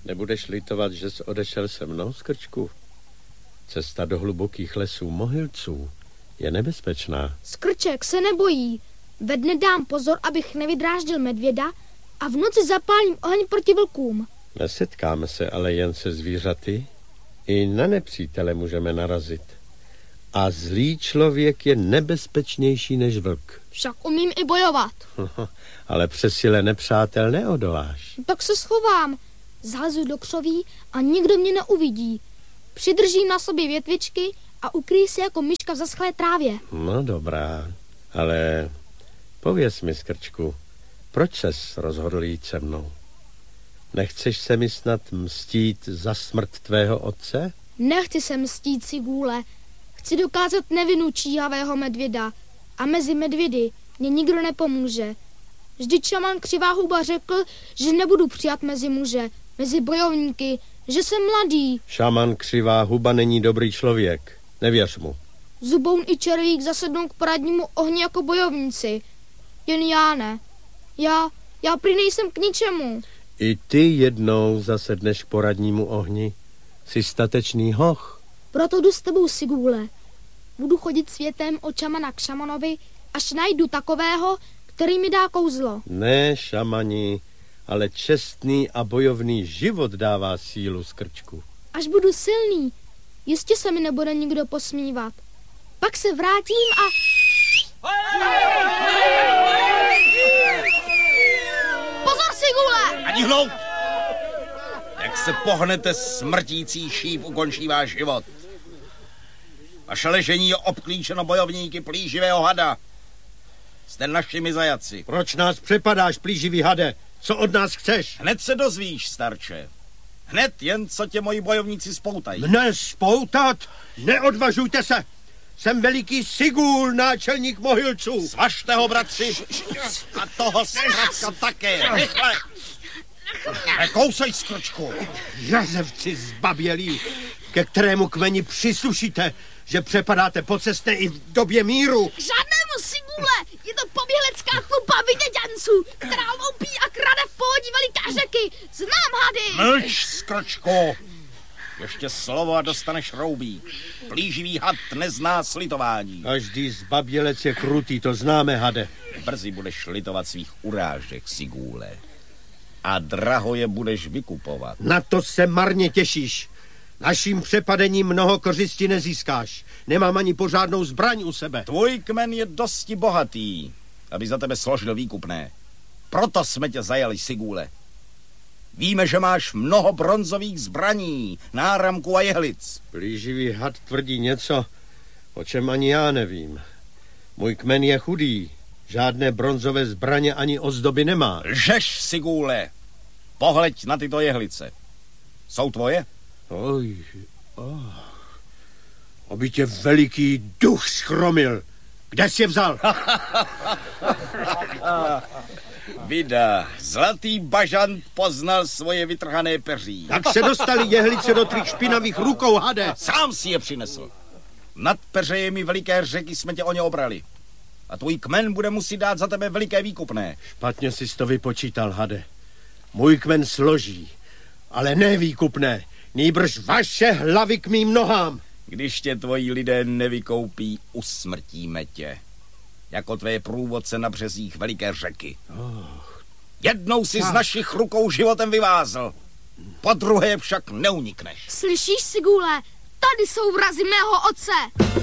Nebudeš litovat, že jsi odešel se mnou, Skrčku? Cesta do hlubokých lesů Mohylců je nebezpečná. Skrček se nebojí. Ve dne dám pozor, abych nevydráždil medvěda a v noci zapálím oheň proti vlkům. Nesetkáme se ale jen se zvířaty. I na nepřítele můžeme narazit. A zlý člověk je nebezpečnější než vlk. Však umím i bojovat. Ale přes sile nepřátel neodoláš. Tak se schovám. Zalezu do křoví a nikdo mě neuvidí. Přidržím na sobě větvičky a ukryji se jako myška v zaschlé trávě. No dobrá, ale pověz mi, Skrčku, proč ses rozhodl jít se mnou? Nechceš se mi snad mstít za smrt tvého otce? Nechci se mstít, Sigůle. Chci dokázat nevinu číhavého medvěda. A mezi medvědy mě nikdo nepomůže. Vždyť šaman Křivá huba řekl, že nebudu přijat mezi muže, mezi bojovníky, že jsem mladý. Šaman Křivá huba není dobrý člověk. Nevěř mu. Zuboun i Červík zasednou k poradnímu ohni jako bojovníci. Jen já ne. Já prý nejsem k ničemu. I ty jednou zasedneš k poradnímu ohni. Jsi statečný hoch. Proto jdu s tebou, Sigůle. Budu chodit světem od šamana k šamanovi, až najdu takového, který mi dá kouzlo. Ne, šamani, ale čestný a bojovný život dává sílu, Skrčku. Až budu silný, jistě se mi nebude nikdo posmívat. Pak se vrátím a... Pozor, Sigůle! Ani hnout! Jak se pohnete, smrtící šíp ukončí váš život. Vaše ležení je obklíčeno bojovníky plíživého hada. Jste našimi zajatci. Proč nás přepadáš, plíživý hade? Co od nás chceš? Hned se dozvíš, starče. Hned jen, co tě moji bojovníci spoutají. Mne spoutat? Neodvažujte se! Jsem veliký Sigůl, náčelník Mohylců. Svažte ho, bratři. A toho zkratka také. Rychle. Nekousej, Skrčku. Jazevci zbabělí, ke kterému kmeni příslušíte, že přepadáte pocestné i v době míru. Žádnému, Sigůle! Je to poběhlecká tlupa vyděďanců, která loupí a krade v pohodí veliká řeky. Znám hady! Mlč, Skrčku. Ještě slovo a dostaneš roubí. Plíživý had nezná slitování. Každý zbabělec je krutý, to známe, hade. Brzy budeš litovat svých urážek, Sigůle. A draho je budeš vykupovat. Na to se marně těšíš. Naším přepadením mnoho kořisti nezískáš. Nemám ani pořádnou zbraň u sebe. Tvůj kmen je dosti bohatý, aby za tebe složil výkupné. Proto jsme tě zajali, Sigůle. Víme, že máš mnoho bronzových zbraní, náramků a jehlic. Plíživý had tvrdí něco, o čem ani já nevím. Můj kmen je chudý. Žádné bronzové zbraně ani ozdoby nemá. Lžeš, Sigůle. Pohleď na tyto jehlice. Jsou tvoje? Aby tě veliký duch schromil. Kde jsi je vzal? Vida, zlatý bažant poznal svoje vytrhané peří. Tak se dostali jehlice do tvých špinavých rukou, hade. Sám si je přinesl. Nad peřejemi veliké řeky jsme tě o ně obrali. A tvůj kmen bude muset dát za tebe veliké výkupné. Špatně jsi to vypočítal, hade. Můj kmen složí, ale ne výkupné. Nýbrž vaše hlavy k mým nohám. Když tě tvoji lidé nevykoupí, usmrtíme tě. Jako tvé průvodce na březích veliké řeky. Jednou si z našich rukou životem vyvázl. Po druhé však neunikneš. Slyšíš, Sigůle? Tady jsou vrazy mého otce.